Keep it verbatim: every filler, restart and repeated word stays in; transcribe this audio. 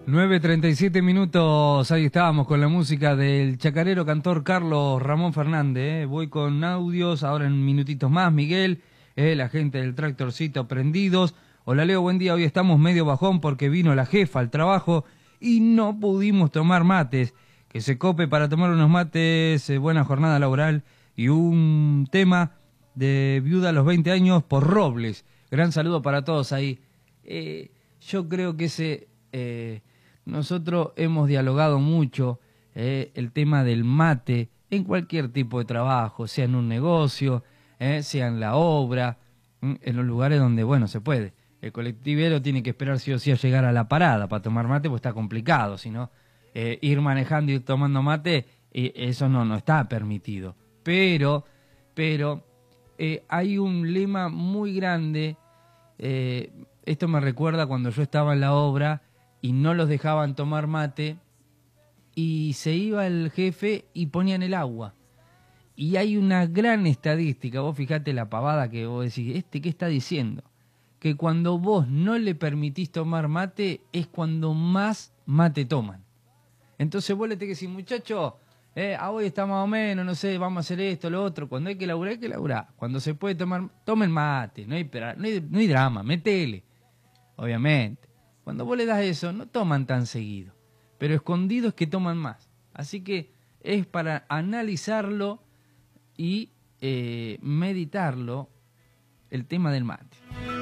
nueve treinta y siete minutos, ahí estábamos con la música del chacarero cantor Carlos Ramón Fernández. ¿eh? Voy con audios, ahora en minutitos más, Miguel, ¿eh? la gente del tractorcito prendidos. Hola Leo, buen día, hoy estamos medio bajón porque vino la jefa al trabajo y no pudimos tomar mates. Que se cope para tomar unos mates, eh, buena jornada laboral y un tema de viuda a los veinte años por Robles. Gran saludo para todos ahí. Eh, yo creo que ese... Eh, Nosotros hemos dialogado mucho eh, el tema del mate en cualquier tipo de trabajo, sea en un negocio, eh, sea en la obra, en los lugares donde, bueno, se puede. El colectivero tiene que esperar sí o sí a llegar a la parada para tomar mate, pues está complicado, si no, eh, ir manejando y tomando mate, eh, eso no, no está permitido. Pero, pero eh, hay un lema muy grande, eh, esto me recuerda cuando yo estaba en la obra, y no los dejaban tomar mate, y se iba el jefe y ponían el agua. Y hay una gran estadística, vos fijate la pavada que vos decís, ¿este qué está diciendo? Que cuando vos no le permitís tomar mate, es cuando más mate toman. Entonces vos le tenés que decir, muchacho, eh, a hoy está más o menos, no sé, vamos a hacer esto, lo otro. Cuando hay que laburar, hay que laburar. Cuando se puede tomar, tomen mate, no hay, no hay, no hay drama, metele, obviamente. Cuando vos le das eso, no toman tan seguido, pero escondidos que toman más. Así que es para analizarlo y eh, meditarlo el tema del mate.